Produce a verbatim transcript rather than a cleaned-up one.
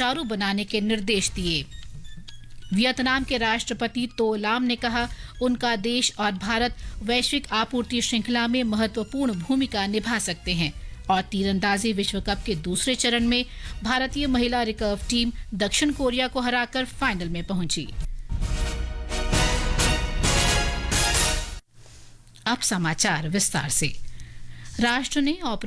सुचारू बनाने के निर्देश दिए। वियतनाम के राष्ट्रपति तो लाम ने कहा, उनका देश और भारत वैश्विक आपूर्ति श्रृंखला में महत्वपूर्ण भूमिका निभा सकते हैं। और तीरंदाजी विश्व कप के दूसरे चरण में भारतीय महिला रिकर्व टीम दक्षिण कोरिया को हराकर फाइनल में पहुंची। अब समाचार विस्तार से। राष्ट्र ने